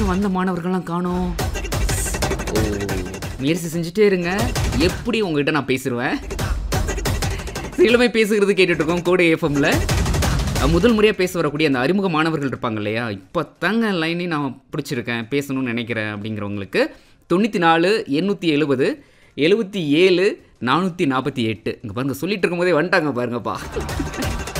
எங்க வந்த மாணவர்கள்லாம் காணோம்? ஓ! முயற்சி செஞ்சுட்டே இருங்க. எப்படி உங்ககிட்ட நான் பேசிருவேன். இளமை பேசுகிறது கேட்டுட்டு இருக்கோம் கோடை எஃப்எம்ல. முதல் முறையா பேச வரக்கூடிய அந்த அறிமுக மாணவர்கள் இருப்பாங்க இல்லையா? இப்ப தாங்க லைனே நான் பிடிச்சிருக்கேன், பேசணும்னு நெனைக்கிறேன் அப்படிங்கிறவங்களுக்கு 94 870 77 448 இங்க பாருங்க சொல்லிட்டு இருக்கும்போதே வந்துட்டாங்க பாருங்கப்பா.